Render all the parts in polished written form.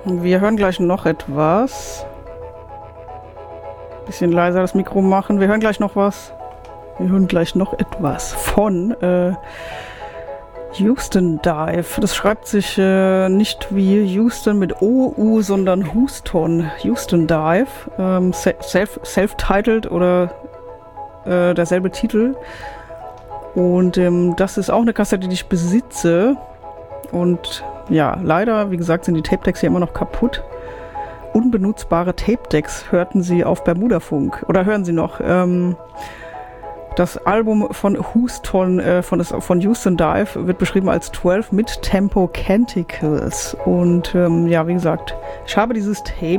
Wir hören gleich noch etwas. Bisschen leiser das Mikro machen. Wir hören gleich noch was. Wir hören gleich noch etwas von Houston Dive. Das schreibt sich nicht wie Houston mit OU, sondern Houston. Houston Dive. Self-titled oder derselbe Titel. Und das ist auch eine Kassette, die ich besitze. Und ja, leider, wie gesagt, sind die Tape-Decks hier immer noch kaputt. Unbenutzbare Tape-Decks hörten sie auf Bermudafunk. Oder hören sie noch. Das Album von Houston, von Houston Dive, wird beschrieben als 12 Mid-Tempo Canticles. Und ja, wie gesagt, ich habe dieses Tape.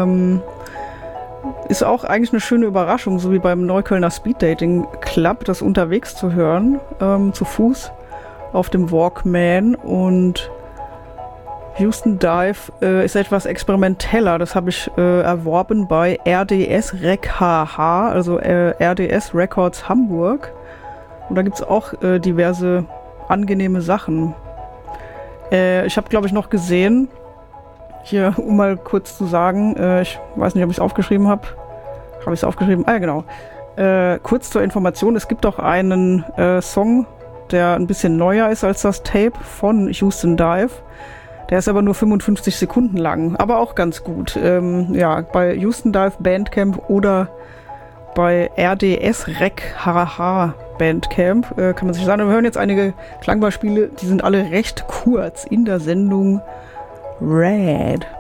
Ist auch eigentlich eine schöne Überraschung, so wie beim Neuköllner Speed Dating Club, das unterwegs zu hören, zu Fuß auf dem Walkman. Und Houston Dive ist etwas experimenteller. Das habe ich erworben bei RDS Rec HH, also RDS Records Hamburg. Und da gibt es auch diverse angenehme Sachen. Ich habe, glaube ich, noch gesehen, hier, um mal kurz zu sagen, ich weiß nicht, ob ich es aufgeschrieben habe. Habe ich es aufgeschrieben? Ah ja, genau. Kurz zur Information, es gibt auch einen Song, der ein bisschen neuer ist als das Tape von Houston Dive. Der ist aber nur 55 Sekunden lang, aber auch ganz gut. Ja, bei Houston Dive Bandcamp oder bei RDS Rec HH Bandcamp kann man sich sagen. Wir hören jetzt einige Klangbeispiele, die sind alle recht kurz in der Sendung Red.